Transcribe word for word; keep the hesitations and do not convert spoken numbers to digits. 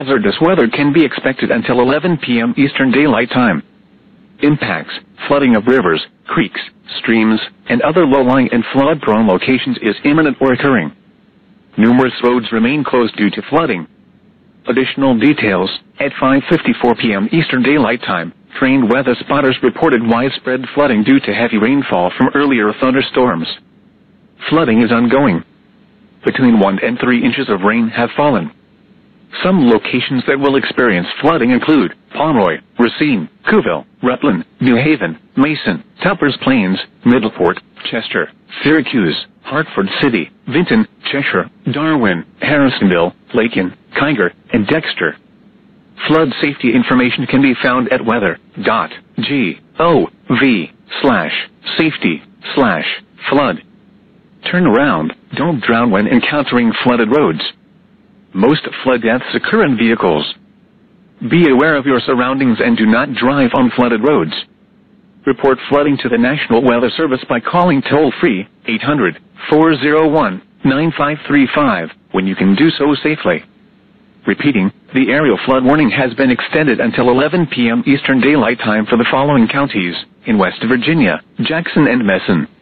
Hazardous weather can be expected until eleven p m Eastern Daylight Time. Impacts: flooding of rivers, creeks, streams, and other low-lying and flood-prone locations is imminent or occurring. Numerous roads remain closed due to flooding. Additional details: at five fifty-four p m Eastern Daylight Time, trained weather spotters reported widespread flooding due to heavy rainfall from earlier thunderstorms. Flooding is ongoing. Between one and three inches of rain have fallen. Some locations that will experience flooding include Pomeroy, Racine, Couville, Rutland, New Haven, Mason, Tuppers Plains, Middleport, Chester, Syracuse, Hartford City, Vinton, Cheshire, Darwin, Harrisonville, Lakin, Kiger, and Dexter. Flood safety information can be found at weather dot gov slash safety slash flood. Turn around, don't drown when encountering flooded roads. Most flood deaths occur in vehicles. Be aware of your surroundings and do not drive on flooded roads. Report flooding to the National Weather Service by calling toll-free eight hundred, four oh one, nine five three five when you can do so safely. Repeating, the aerial flood warning has been extended until eleven p m Eastern Daylight Time for the following counties in West Virginia: Jackson and Messon.